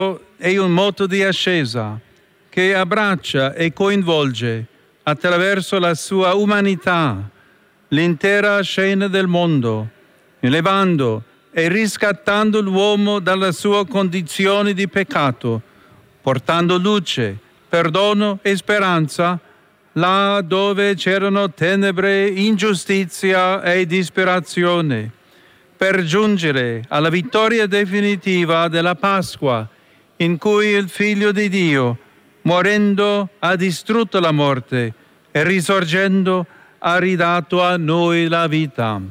è un moto di ascesa che abbraccia e coinvolge attraverso la sua umanità l'intera scena del mondo, elevando e riscattando l'uomo dalla sua condizione di peccato, portando luce, perdono e speranza là dove c'erano tenebre, ingiustizia e disperazione, per giungere alla vittoria definitiva della Pasqua, in cui il Figlio di Dio, morendo, ha distrutto la morte e risorgendo ha ridato a noi la vita.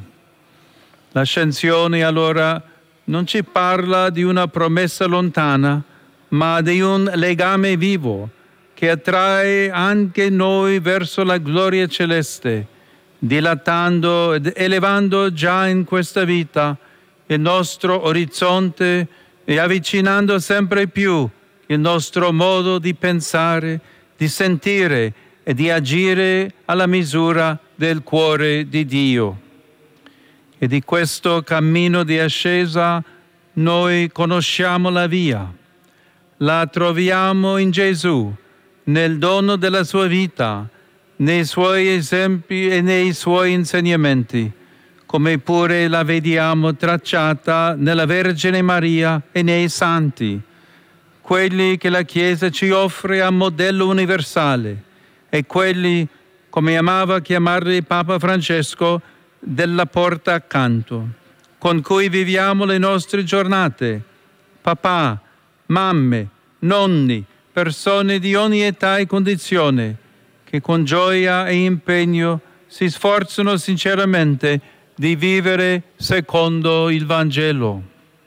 L'ascensione allora non ci parla di una promessa lontana, ma di un legame vivo che attrae anche noi verso la gloria celeste, dilatando ed elevando già in questa vita il nostro orizzonte e avvicinando sempre più il nostro modo di pensare, di sentire e di agire alla misura del cuore di Dio. E di questo cammino di ascesa noi conosciamo la via. La troviamo in Gesù, nel dono della sua vita, nei suoi esempi e nei suoi insegnamenti, come pure la vediamo tracciata nella Vergine Maria e nei santi, quelli che la Chiesa ci offre a modello universale e quelli, come amava chiamarli Papa Francesco, della porta accanto, con cui viviamo le nostre giornate, papà, mamme, nonni, persone di ogni età e condizione, che con gioia e impegno si sforzano sinceramente di vivere secondo il Vangelo.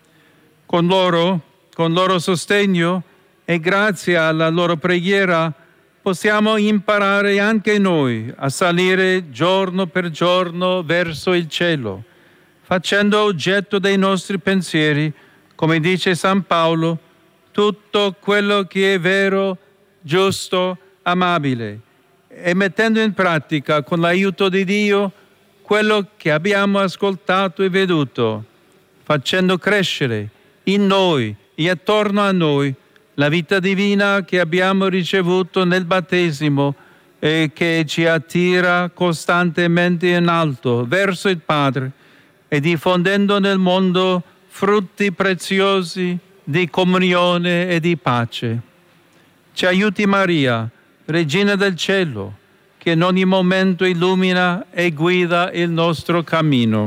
Con loro sostegno e grazie alla loro preghiera possiamo imparare anche noi a salire giorno per giorno verso il cielo, facendo oggetto dei nostri pensieri, come dice San Paolo, tutto quello che è vero, giusto, amabile, e mettendo in pratica con l'aiuto di Dio quello che abbiamo ascoltato e veduto, facendo crescere in noi e attorno a noi la vita divina che abbiamo ricevuto nel battesimo e che ci attira costantemente in alto verso il Padre e diffondendo nel mondo frutti preziosi di comunione e di pace. Ci aiuti Maria, Regina del Cielo, che in ogni momento illumina e guida il nostro cammino.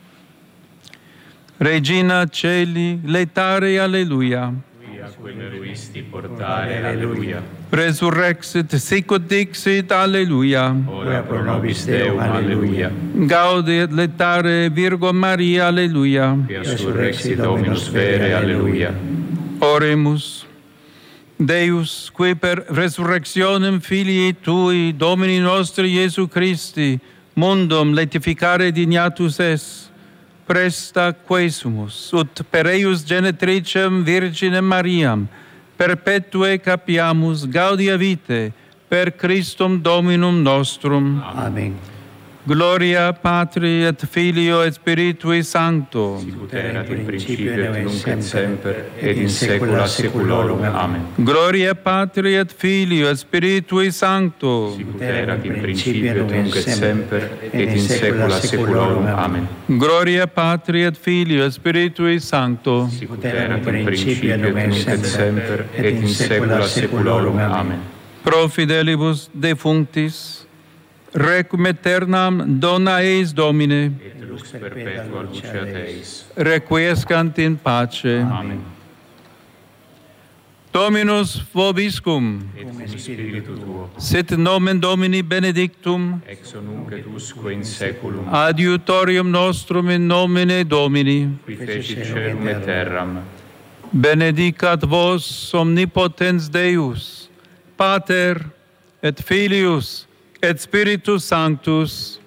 Regina Celi, letare, alleluia. A quelle ruisti portare, alleluia. Resurrexit, sicut dixit, alleluia. Ora pro nobis Deum, alleluia. Gaudet, letare, Virgo Maria, alleluia. Quia surrexit Dominus vere, alleluia. Oremus. Deus, qui per resurrectionem Filii Tui, Domini nostri Iesu Christi, mundum laetificare dignatus es, presta quesumus, ut per eius genetricem Virginem Mariam, perpetue capiamus gaudia vitae, per Christum Dominum nostrum. Amen. Gloria Patri et Filio et Spiritui Sancto. Sicut erat in principio et nunc et semper, et in saecula saeculorum. Amen. Gloria Patri et Filio et Spiritui Sancto. Sicut erat in principio et nunc et semper, et in saecula saeculorum. Amen. Gloria Patri et Filio et Spiritui Sancto. Sicut erat in principio et nunc et semper, et in saecula saeculorum. Amen. Pro fidelibus defunctis, requiem aeternam dona eis Domine, Et lux perpetua luceat eis. requiescant in pace. Amen. Dominus vobiscum, Et cum spiritu tuo, sit nomen Domini benedictum, ex nunc et usque in saeculum, adiutorium nostrum in nomine Domini. qui fecit caelum et terram. Benedicat vos omnipotens Deus, Pater et Filius et Spiritus Sanctus.